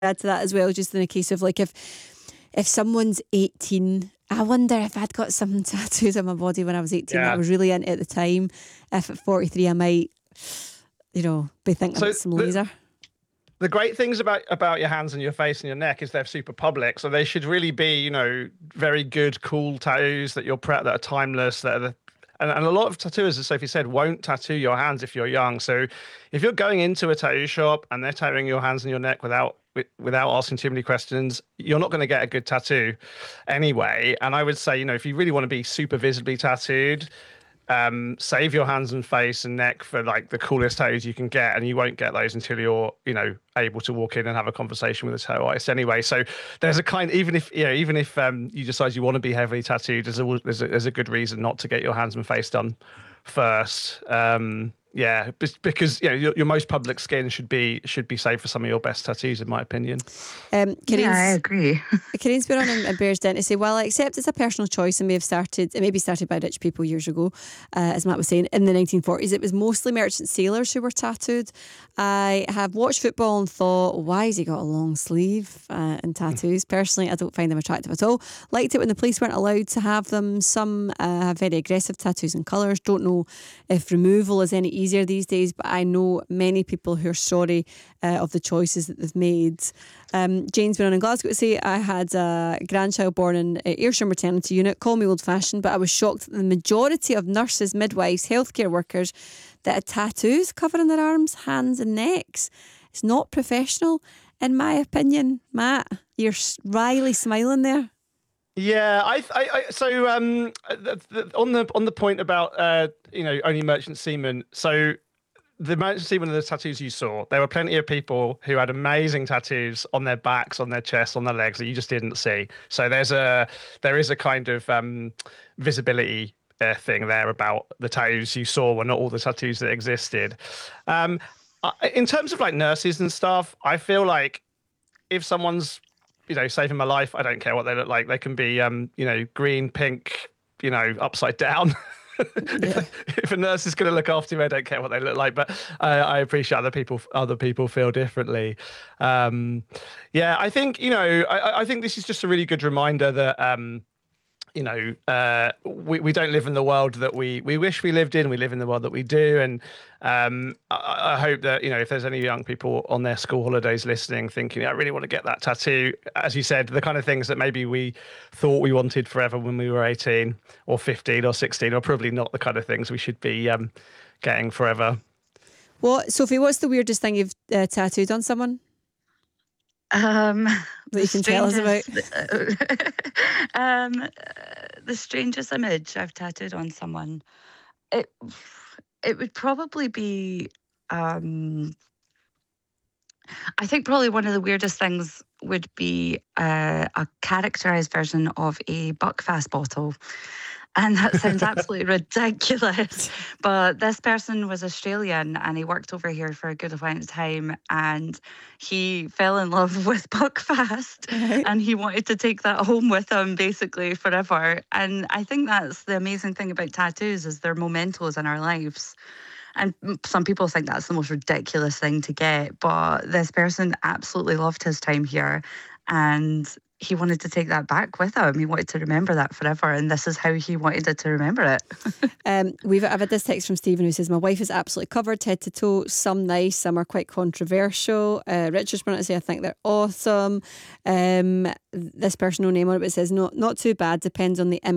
add to that as well, just in a case of like if someone's 18, I wonder if I'd got some tattoos on my body when I was 18 that I was really into at the time. If at 43 I might, be thinking about some laser. The great things about your hands and your face and your neck is they're super public, so they should really be, very good, cool tattoos that are timeless, and a lot of tattooers, as Sophie said, won't tattoo your hands if you're young. So if you're going into a tattoo shop and they're tattooing your hands and your neck without asking too many questions, you're not going to get a good tattoo anyway. And I would say, if you really want to be super visibly tattooed, save your hands and face and neck for like the coolest tattoos you can get, and you won't get those until you're able to walk in and have a conversation with a tattoo artist anyway. So there's a kind, even if you decide you want to be heavily tattooed, there's a good reason not to get your hands and face done first. Because your most public skin should be saved for some of your best tattoos, in my opinion. I agree. Kareen's been on and bears down to say, while I accept it's a personal choice and it maybe started by rich people years ago, as Matt was saying, in the 1940s, it was mostly merchant sailors who were tattooed. I have watched football and thought, why has he got a long sleeve and tattoos? Personally, I don't find them attractive at all. Liked it when the police weren't allowed to have them. Some have very aggressive tattoos and colours. Don't know if removal is any easier these days, but I know many people who are sorry of the choices that they've made. Jane's been on in Glasgow to say, I had a grandchild born in Ayrshire maternity unit. Call me old fashioned, but I was shocked that the majority of nurses, midwives, healthcare workers that had tattoos covering their arms, hands and necks. It's not professional, in my opinion. Matt, you're wryly smiling there. Yeah, on the point about only merchant seamen. So the merchant seamen are the tattoos you saw. There were plenty of people who had amazing tattoos on their backs, on their chests, on their legs that you just didn't see. So there is a kind of visibility thing there about the tattoos you saw were not all the tattoos that existed. In terms of like nurses and stuff, I feel like if someone's saving my life, I don't care what they look like. They can be green, pink, upside down. If a nurse is going to look after me, I don't care what they look like, but I appreciate other people feel differently. I think I think this is just a really good reminder that we don't live in the world that we wish we lived in. We live in the world that we do. And I hope that, if there's any young people on their school holidays listening, thinking, I really want to get that tattoo, as you said, the kind of things that maybe we thought we wanted forever when we were 18 or 15 or 16 are probably not the kind of things we should be getting forever. Sophie, what's the weirdest thing you've tattooed on someone? That you can tell us about. The strangest image I've tattooed on someone. It would probably be. I think probably one of the weirdest things would be a characterized version of a Buckfast bottle. And that sounds absolutely ridiculous. But this person was Australian and he worked over here for a good amount of time, and he fell in love with Buckfast and he wanted to take that home with him basically forever. And I think that's the amazing thing about tattoos, is they're mementos in our lives. And some people think that's the most ridiculous thing to get, but this person absolutely loved his time here and he wanted to take that back with him. He wanted to remember that forever, and this is how he wanted it to remember it. I've had this text from Stephen who says, my wife is absolutely covered head to toe. Some nice, some are quite controversial. Richard's going to say, I think they're awesome. This person, no name on it, but says, not too bad, depends on the image.